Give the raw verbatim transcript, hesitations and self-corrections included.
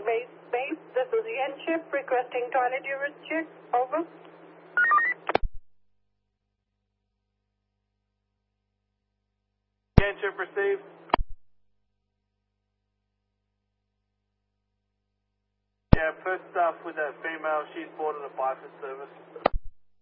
Base Base. This is Yen Ship requesting toilet urine check. Over. Yen Ship received. Yeah, first off with that female, she's boarded a Biford service.